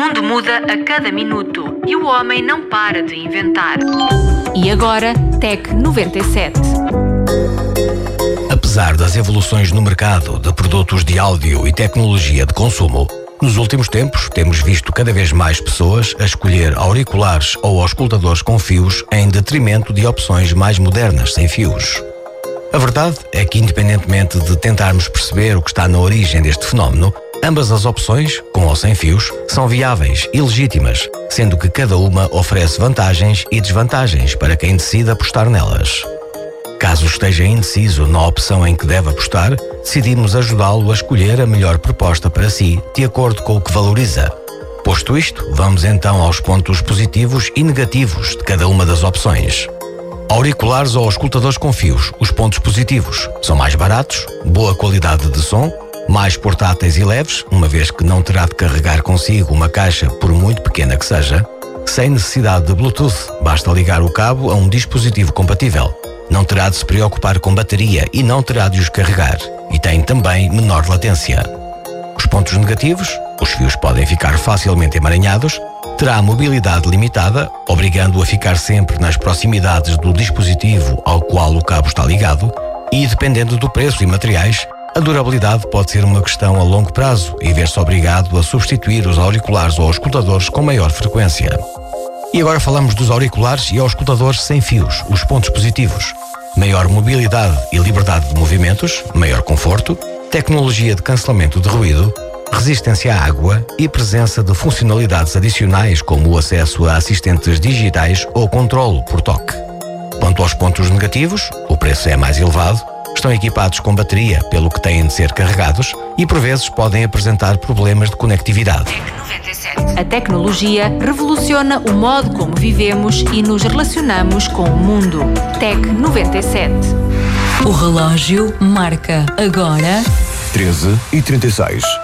mundo muda a cada minuto e o homem não para de inventar. E agora, Tec 97. Apesar das evoluções no mercado de produtos de áudio e tecnologia de consumo, nos últimos tempos temos visto cada vez mais pessoas a escolher auriculares ou auscultadores com fios em detrimento de opções mais modernas sem fios. A verdade é que, independentemente de tentarmos perceber o que está na origem deste fenómeno, ambas as opções, com ou sem fios, são viáveis e legítimas, sendo que cada uma oferece vantagens e desvantagens para quem decide apostar nelas. Caso esteja indeciso na opção em que deve apostar, decidimos ajudá-lo a escolher a melhor proposta para si, de acordo com o que valoriza. Posto isto, vamos então aos pontos positivos e negativos de cada uma das opções. Auriculares ou auscultadores com fios. Os pontos positivos são mais baratos, boa qualidade de som, mais portáteis e leves, uma vez que não terá de carregar consigo uma caixa, por muito pequena que seja, sem necessidade de Bluetooth, basta ligar o cabo a um dispositivo compatível. Não terá de se preocupar com bateria e não terá de os carregar, e tem também menor latência. Os pontos negativos: os fios podem ficar facilmente emaranhados, terá mobilidade limitada, obrigando-o a ficar sempre nas proximidades do dispositivo ao qual o cabo está ligado, e dependendo do preço e materiais, a durabilidade pode ser uma questão a longo prazo e ver-se obrigado a substituir os auriculares ou auscultadores com maior frequência. E agora falamos dos auriculares e auscultadores sem fios, os pontos positivos: maior mobilidade e liberdade de movimentos, maior conforto, tecnologia de cancelamento de ruído, resistência à água e presença de funcionalidades adicionais como o acesso a assistentes digitais ou controlo por toque. Quanto aos pontos negativos, o preço é mais elevado, estão equipados com bateria, pelo que têm de ser carregados e por vezes podem apresentar problemas de conectividade. A tecnologia revoluciona o modo como vivemos e nos relacionamos com o mundo. Tec 97. O relógio marca agora 13h36.